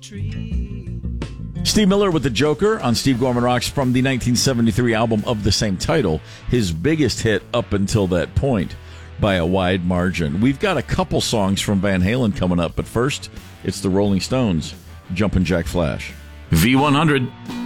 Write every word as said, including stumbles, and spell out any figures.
Steve Miller with The Joker on Steve Gorman Rocks from the nineteen seventy-three album of the same title, his biggest hit up until that point by a wide margin. We've got a couple songs from Van Halen coming up, but first, it's the Rolling Stones, Jumpin' Jack Flash. V one hundred.